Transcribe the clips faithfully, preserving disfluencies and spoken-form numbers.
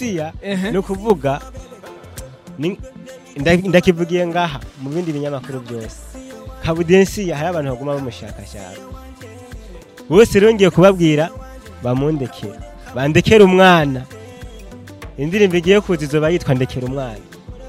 Kabudensiya no kuvuga ndakivugiye ngaha mu bindi binyamakuru byose. Kabudensiya hari abantu baguma bamushakashaka. Bose rongeye kubabwira bamundekera. Bandekera umwana. Indirimbo igiye kuzizo bayitwa ndekera umwana.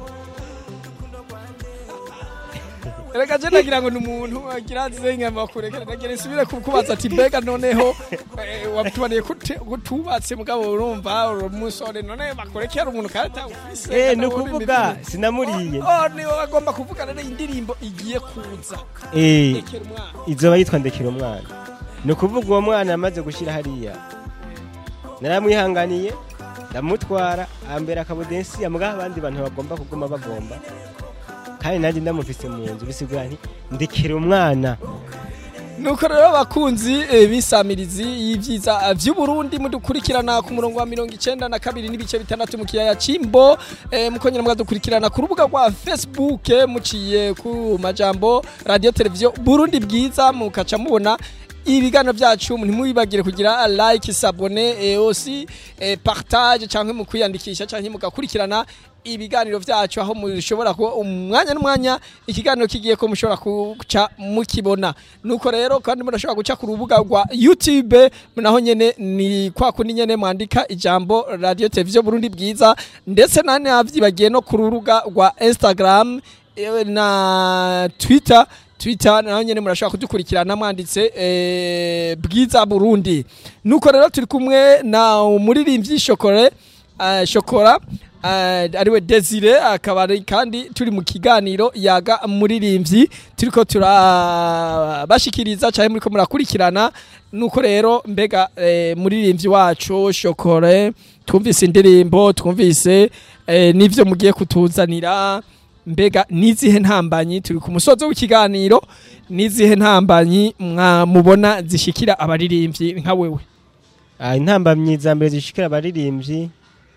Reka je nagira ngo numuntu agiraze nyamakuru reka nagira isubire kukubaza ati mbega noneho wabitubaniye kutubatse mugabo urumva umusore none bakorekera umuntu karata ufise eh no kuvuga sinamuriye oh ni bagomba kuvuga rero indirimbo igiye kuza eh izo bayitwa ndekera umwana no kuvuga uwo mwana amaze gushira hariya naramwihanganiye ndamutwara ambera Kabudensiya mugabo abandi bantu bagomba kuguma bagomba kandi nanjye ndamufise mu nzu bisigura nti ndekera umwana. Nuko rero abakunzi bisamirizi y'ivyiza vy'u Burundi mudukurikirana ku murongo wa mirongo icenda na kabiri n'ibice bitandatu mu kiyaya Cimbo mukonyera mugadukurikirana ku rubuga rwa Facebook muciye ku majambo radio television Burundi bwiza mukaca mubona ibiganiro byacu ntimubibagire kugira like s'abonner et aussi partage cyangwa mu kwiyandikisha cyangwa mugakurikirana ibiganiro byacu aho mushobora ko umwanya n'umwanya ikiganiro kigiye ko mushobora kuca mukibona. Nuko rero kandi murashobora guca ku rubuga rwa YouTube naho nyene ni kwa kundi nyene mwandika ijambo radio television Burundi bwiza ndetse nane avyibagiye no ku rubuga rwa Instagram na Twitter Twitter naho nyene murashobora kudukurikirana mwanditse eh, bwiza Burundi. Nuko rero turi kumwe na umuririmbyi Shokore uh, Shokora uh, ariwe Desire akaba kandi turi mu kiganiro yaga muririmbyi turiko turabashikiriza cyane muriko murakurikirana. Nuko rero mbega eh, muririmbyi wacu Shokore twumvise indirimbo twumvise eh, nivyo mugiye kutuzanira mbega nizihe ntambanyi turi ku musozo w'ikiganiro nizihe ntambanyi mubona zishikira abaririmbyi nka wewe? Ah intambamyi za mbere zishikira abaririmbyi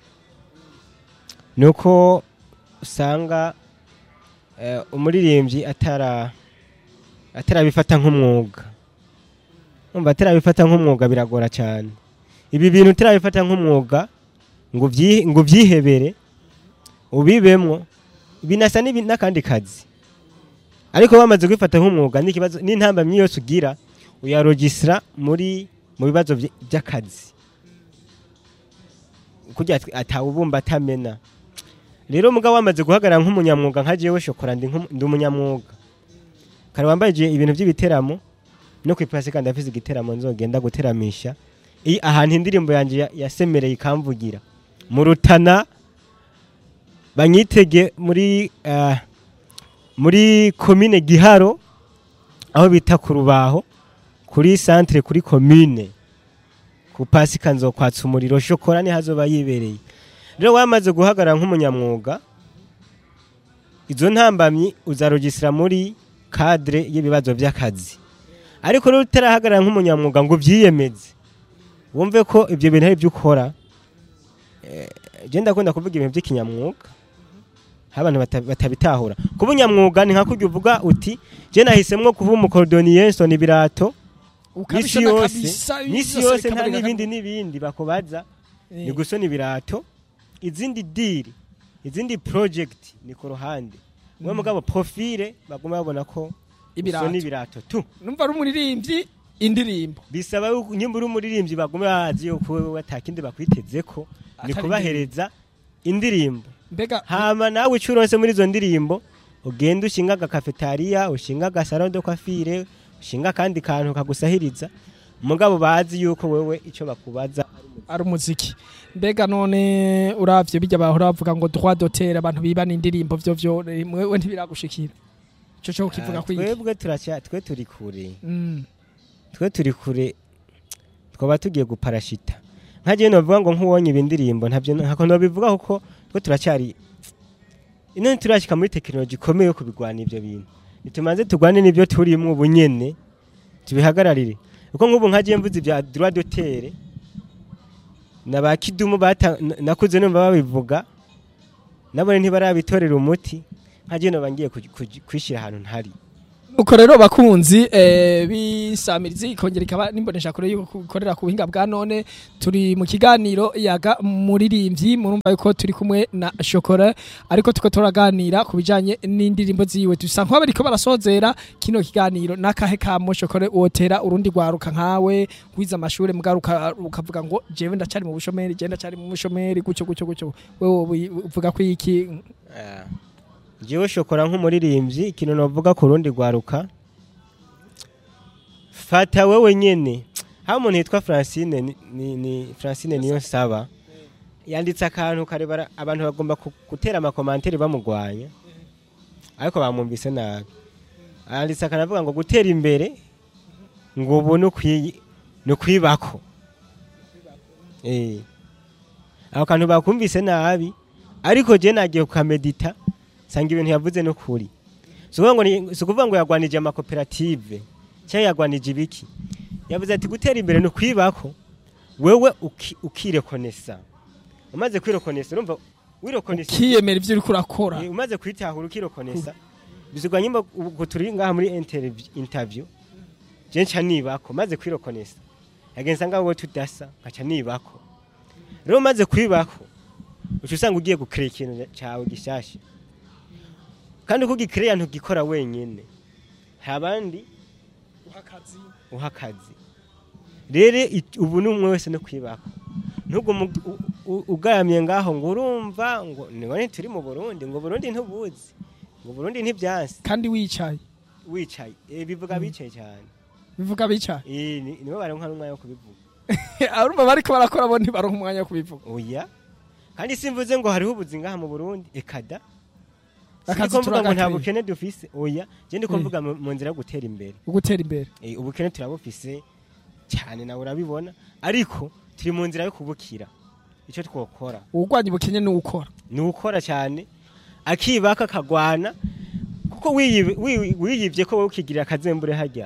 nuko usanga uh, umuririmbyi atara atarabifata nk'umwuga. Umva atarabifata nk'umwuga biragora cyane. Ibi bintu utarabifata nk'umwuga ngo vyi ngo vyihebere ubibemwo binasa n'akandi kazi. Ariko bamaze kwifata nk'umwuga n'ikibazo n'intambamyi yose ugira uyarogisira muri mu bibazo by'akazi kujya atawubumba atamena. Rero mugabo wamaze guhagara nk'umunyamwuga nka jewe Shokora ndi umunyamwuga kare wambaye ibintu by'ibiteramo no kwipasi kandi afise igiteramo nzogenda guteramisha iyi ahantu indirimbo yanje yasemereye ikamvugira mu Rutana banyitege muri uh, muri commune Giharo aho bita ku Rubaho kuri centre kuri commune ku pasika nzo kwatsa umuriro Shokora ni hazoba yibereye. Rero wamaze guhagara nk'umunyamwuga izo ntambamyi uzarogisira muri cadre y'ibibazo by'akazi. Ariko rero utarahagara nk'umunyamwuga ngo byiyemeze wumve ko ibyo bintu ari by'ukora eh, je ndakunda kuvuga ibintu by'ikinyamwuga abantu batabitahura. Kubunyamwuga ni nka kurya uvuga uti je nahisemwe kuba umukordonier so ni birato nisi yose nisi yose nta nibindi nibindi bakobaza ni gusona ibirato izindi deal izindi project ni ku ruhande mwe mugabo profile baguma babona ko gusona ibirato tu numva ari umuririmbyi indirimbo bisaba nyimbura umuririmbyi baguma bazi yuko atakindi bakwitezeko ni kubahereza indirimbo. Mbega hama nawe ucuronse muri zo ndirimbo ugenda ushinga agakafetaria ushinga agasaro de coiffure ushinga kandi kantu kagusahiriza mugabo bazi yuko wewe ico bakubaza ari umuziki. Mbega none uravye bijya bahora bavuga ngo droit d'auteur abantu bibana indirimbo byo byo wewe ntibiragushikira ico cyo kivuga kwiki? Twebwe turacya twe turi kure mm. twe turi kure twaba tugiye guparashita nkaje no vuga ngo nkuwonye ibindirimbo ntavyo ntako no bivuga kuko twe turacyari ino turashika muri technology komeye yo kubigwana ivyo bintu nitumanze tugwane nivyo turimwe ubunyene tubihagararire uko nk'ubu nkaje mvuze bya droit d'auteur nabakidumu bata nakuze no babivuga nabone ntibarabitorera umuti nkaje no bangiye kwishira ahantu ntari uko rero bakunzi eh, bisamirizi ikongera ikaba nimbonesha kure yuko gukorera ku buhinga bwa none turi mu kiganiro yaga muririmbyi murumva yuko turi kumwe na Shokora ariko tuko turaganira ku bijanye n'indirimbo ziwe dusa nko bariko barasozera kino kiganiro nakahe kamo Shokora wotera urundi gwaruka nkawe kwiza amashure mugaruka ukavuga ngo jewe ndacari mu bushomeri je ndacari mu bushomeri gucyo gucyo gucyo wewe uvuga ko iki yeah. Jewe Shokora nk'umuririmbyi ikintu novuga ku rundi gwaruka fata wewe nyene ha umuntu yitwa Francine ni, ni, ni Francine niyo saba yanditse akantu karebara abantu bagomba gutera ama commentaire bamugwanya ariko bamwumvise nabi yanditse akanavuga ngo gutera imbere ngo ubu no kwi no kwibako eh aho kantu bakumvise nabi ariko je nagiye kukamedita sanga ibintu yavuze no kuri sukuvuga ngo sukuvuga ngo yagwanije ama cooperative cyangwa yagwanije ibiki yavuze ati gutera imbere no kwibako wewe ukirekonesa umaze kwirekonesa urumva wirekonesa kiyemera ivyo uri kurakora umaze kwitahura ukirekonesa bizugwa nyimba guturi ngaha muri interview interview je nca nibako maze kwirekonesa yagenza ngaho tudasa ngaca nibako rero maze kwibako ucu usanga ugiye gukrea ikintu cyawe gishasha kandi kugikrea ntugikora wenyene habandi uhakazi uhakazi rere ubu numwe wese no kwibako ntugo ugaramye ngaho ngo urumva ngo none turi mu Burundi ngo Burundi ntubuzi ngo Burundi ntibyansi kandi wicaye wicaye eh bivuga bicaye cyane bivuga bicaye eh nibo baronka n'umwanya wo kubivuga arumva bariko barakora bo ntibaronka umwanya wo kubivuga oya kandi simvuze ngo hariho ubuzi ngaha mu Burundi ekada akazi turavuga ngo nta bukene dufise oya je ndiko mvuga mu nzira yo gutera imbere gutera imbere eh ubukene turabufise cyane nawe urabibona ariko turi mu nzira yo kubukira ico twokora ugwanye ubukene ni ukora ni ukora cyane akibaka kagwana kuko wiyivye ko ukigirira akazembure hajya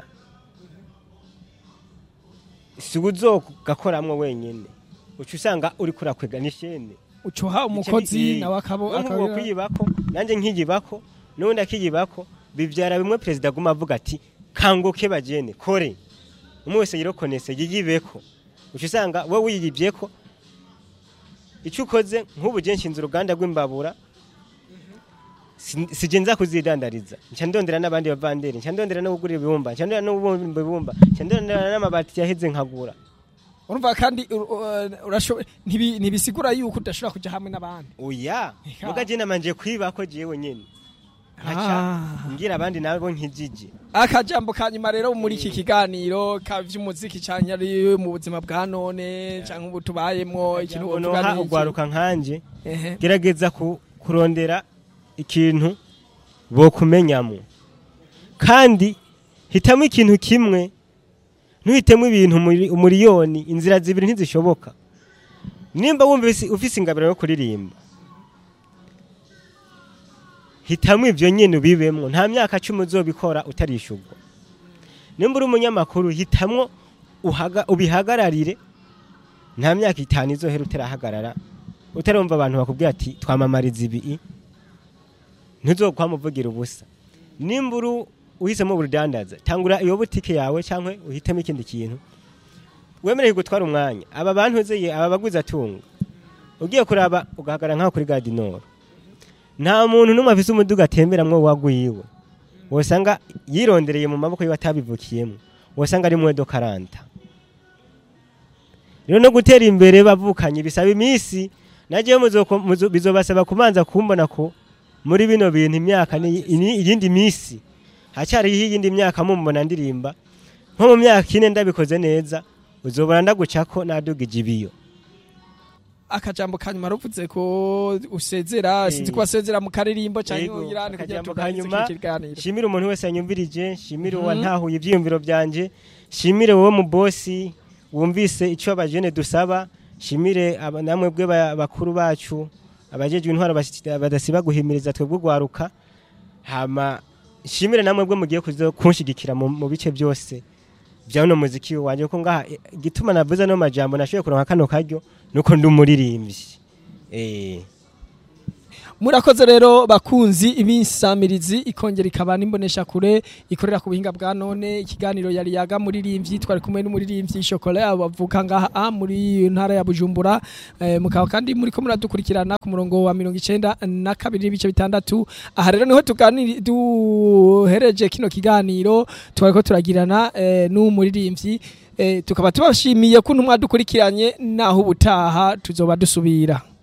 siguzo gakoramwe wenyene ucu usanga uri kurakwega nishene ucuha umukozi nawe akabo akabo kwiyibako nanje nkiyibako nundi akiyibako bivyara bimwe president guma avuga ati kanguke bajene kore umwe wese yirokonese yiyibeko ucu usanga we wiyivyeko ico ukoze nk'ubu je nshinze uruganda rw'imbabura sije nza kuzidandariza nca ndondera n'abandi bavandere nca ndondera no kugura ibumba nca ndondera no kubumba ibumba nca ndondera n'amabati yaheze nkagura urumva kandi urashoboye ntibisigura yuko udashobora kuja hamwe n'abandi oya muga je namanje kwibako jewe nyene acha ngira abandi nabo nkijije akajambo kanyuma rero muri iki kiganiro kavy'umuziki cyane ari mu buzima bwa none cyangwa ubu tubayemwo ikintu uvuga ugwaruka nkanje gerageza kurondera ikintu bo kumenyamo kandi hitamo ikintu kimwe ntuhitemo ibintu umuriyoni inzira zibiri ntizishoboka nimba wumva ufise ingabiro yo kuririmba hitamo ivyo nyene ubibemwo nta myaka cumi uzobikora utarishurwa nimba uri umunyamakuru hitamwo uhaga ubihagararire nta myaka itanu izohera utarahagarara utarumva abantu bakubwira ati twamamariza ibi ntuzokwamuvugira ubusa nimba uri uhisemo urudandaza tangura iyo butike yawe cyangwa uhitemo ikindi kintu wemereye gutwara umwanya aba bantu zeye aba baguza tunga ugiye kuraba ugahagara nkaho kuri Gadinoro nta muntu numwe afise umuduga atemberamwo wagwiwe wosanga yirondereye mu maboko yiwe atabivukiyemo wosanga ari mwedo karanta rero no gutera imbere bavukanye bisaba imisi naje bizobasaba kumanza kumbona ko muri bino bintu imyaka ni iyindi misi hacyari iyindi myaka mumbona ndirimba nko mu myaka ine ndabikoze neza uzobora ndagucako nadugije ibiyo akajambo kanyuma ruvuze ko usezera sinzi ko basezera mu karirimbo cyangwa irani kugira tukanyuma shimira umuntu wese yanyumvirije shimira uwa ntahuye ivyiyumviro byanje shimire wowe mu bosi wumvise ico abajene dusaba shimire namwe bwe bakuru bacu abajejwe intwaro badasiba guhimiriza twebwe gwaruka hama shimire namwe bwe mugiye kunshigikira mu bice byose bya no muziki wanje ko ngaha gituma navuze no majambo nashoye kuronka kano karyo nuko ndumuririmbyi eh murakoze rero bakunzi ibisamirizi ikongera ikaba nimbonesha kure ikorera ku buhinga bwa none ikiganiro yari yaga muri rimvyi twari kumwe n'umuririmbyi Chocolat bavuka ngaha muri ntara ya Bujumbura eh, mukaba kandi muri ko muradukurikirana ku murongo wa mirongo icenda na kabiri n'ibice bitandatu aha rero niho tuganira duhereje kino kiganiro twariko turagirana eh, n'umuririmbyi eh, tukaba tubashimiye ko ntumwa dukurikiranye naho ubutaha tuzoba dusubira.